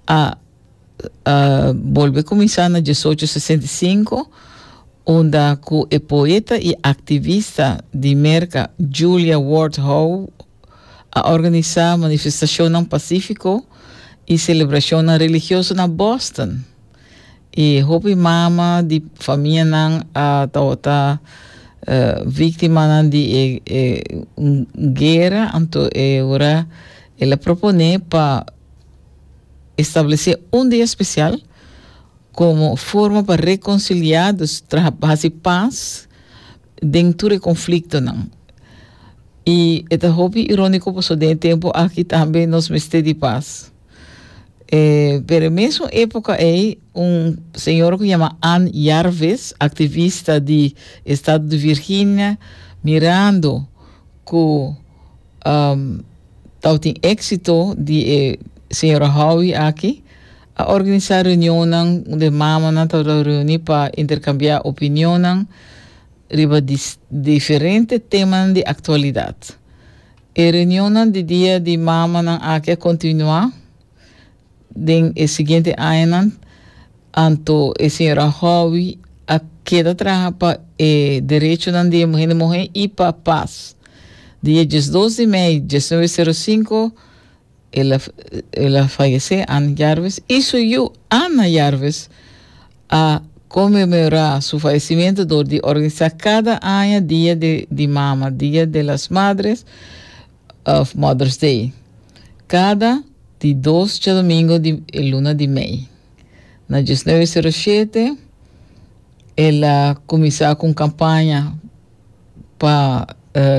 a volver a começar na 1865, onde o poeta e ativista de América Julia Ward Howe a organizar manifestação no Pacífico e celebração religiosa na Boston. E hopi mama de família não a vítima de guerra, então agora ela propõe para estabelecer dia especial como forma para reconciliar os paz dentro do conflito não. E é hobby irônico por so de tempo aqui também nós mestre de paz. Pero mesmo época senhor que chama Ann Jarvis, ativista de estado de Virgínia, mirando que tal tem êxito de senhora Howe aqui, a organizar reunião onde mama na reunir para intercambiar opinião riba diferentes temas de atualidade. A reunião de dia de mama aqui continua den seguinte ano, anto a senhora Howe a queda trabalha para direito de mulher e para paz. Dia 12 de maio de 1905, ela faleceu, Ann Jarvis, e subiu Anna Jarvis a comemorar seu falecimento de organizar cada ano dia de mama, dia de las madres of Mother's Day. Cada de 2 de domingo de luna de maio. Na 1907, ela começou com campanha para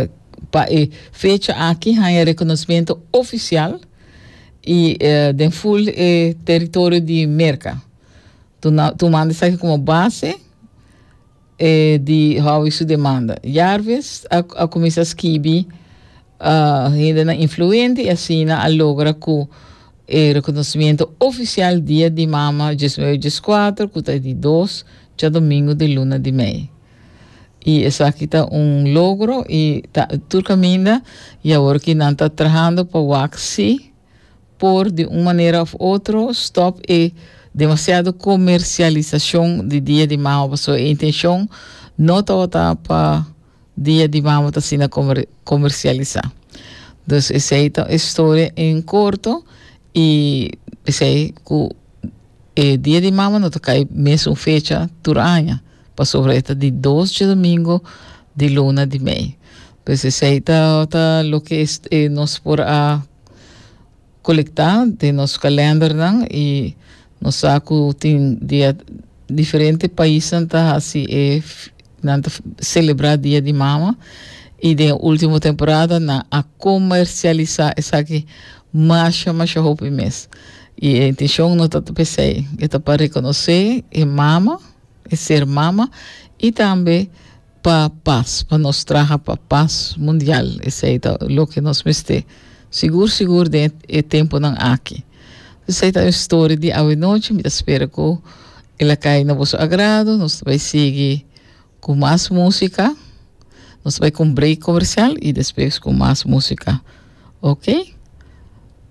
fecha aqui há reconhecimento oficial e de full território de América. Tu manda isso aqui como base de how isso demanda. Jarvis a começar a escrever ainda influente e assim a logra com reconhecimento oficial dia de mama 2014, que é de 2 de domingo de luna de maio. E isso aqui está logro e tu caminha e agora que não está trabalhando para o Waxi por de uma maneira ou outra stop e demasiado comercialização de dia de mama, a sua intenção não está para dia de mama está sendo comercializar. Então essa é a história em curto e essa é que dia de mama não toca mesmo fecha turanya para sobre esta de 2 de domingo de luna de maio. Pues essa é o que nós por coletar de nosso calendário e nós saco tem dia diferentes países tá assim celebrar dia de mama e de última temporada a comercializar essa aqui mais roupa mês e a intenção não tá pensei é para reconhecer mama ser mama e também para paz, para nós trazer para paz mundial. Esse é o que nós mestre seguro de tempo não aqui. Essa é a história de hoje noite. Me espero que ela caia no vosso agrado. Nós vai seguir com mais música. Nós vai com break comercial e depois com mais música. Ok?